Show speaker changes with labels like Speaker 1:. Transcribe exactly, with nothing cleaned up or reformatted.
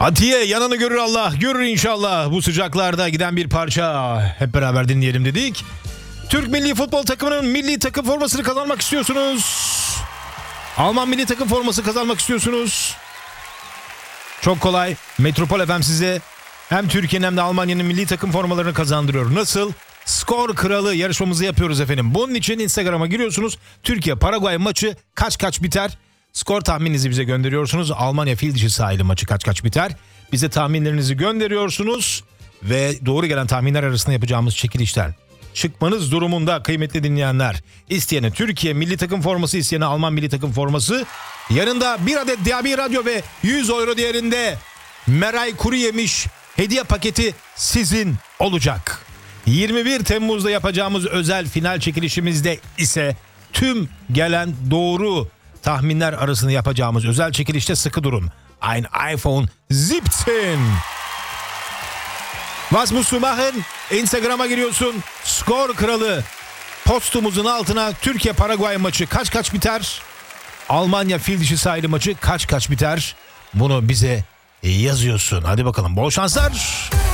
Speaker 1: Atiye yanını görür Allah, görür inşallah. Bu sıcaklarda giden bir parça hep beraber dinleyelim dedik. Türk milli futbol takımının milli takım formasını kazanmak istiyorsunuz. Alman milli takım forması kazanmak istiyorsunuz. Çok kolay. Metropol F M size hem Türkiye'nin hem de Almanya'nın milli takım formalarını kazandırıyor. Nasıl? Skor kralı yarışmamızı yapıyoruz efendim. Bunun için Instagram'a giriyorsunuz. Türkiye Paraguay maçı kaç kaç biter? Skor tahmininizi bize gönderiyorsunuz. Almanya fil dişi sahili maçı kaç kaç biter? Bize tahminlerinizi gönderiyorsunuz. Ve doğru gelen tahminler arasında yapacağımız çekilişten çıkmanız durumunda kıymetli dinleyenler. İsteyene Türkiye milli takım forması, isteyene Alman milli takım forması. Yanında bir adet D A B radyo ve yüz euro değerinde Meray Kuru Yemiş hediye paketi sizin olacak. yirmi bir Temmuz'da yapacağımız özel final çekilişimizde ise tüm gelen doğru tahminler arasında yapacağımız özel çekilişte sıkı durun. Ein iPhone siebzehn. Was musst du machen? Instagram'a giriyorsun. Skor kralı postumuzun altına Türkiye Paraguay maçı kaç kaç biter? Almanya fil dişi sahili maçı kaç kaç biter? Bunu bize yazıyorsun. Hadi bakalım, bol şanslar.